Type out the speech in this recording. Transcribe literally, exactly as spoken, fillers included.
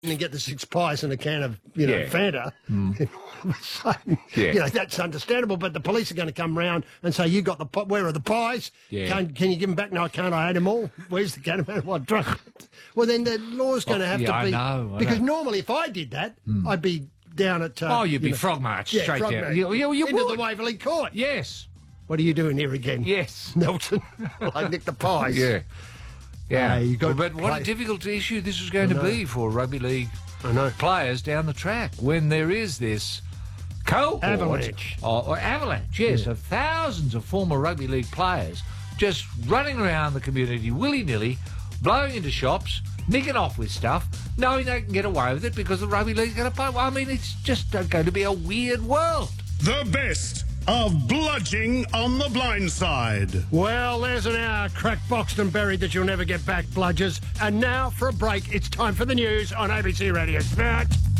and get the six pies and a can of, you know, Yeah. Fanta. Mm. so, Yeah. You know, that's understandable, but the police are going to come round and say, you got the pi- where are the pies? Yeah. Can, can you give them back? No, I can't. I had them all. Where's the can of what drunk? Well, then the law's going to Oh, have yeah, to I be... know, I because know. normally if I did that, I'd be down at... Uh, Oh, you'd be you know, frog marched yeah, straight frog down. march. You, you, you Into would. the Waverley Court. Yes. What are you doing here again? Yes. Nelson. I nicked the pies. Yeah. Yeah. Uh, you got but what play- a difficult issue this is going I to know. be for rugby league I know. players down the track when there is this cohort Avalanche. or, or avalanche, yes, Yeah. of thousands of former rugby league players just running around the community willy-nilly, blowing into shops, nicking off with stuff, knowing they can get away with it because the rugby league's going to pay. Well, I mean, it's just uh, going to be a weird world. The best of Bludging on the Blind Side. Well, there's an hour cracked, boxed and buried that you'll never get back, bludgers. And now for a break, it's time for the news on A B C Radio Sport.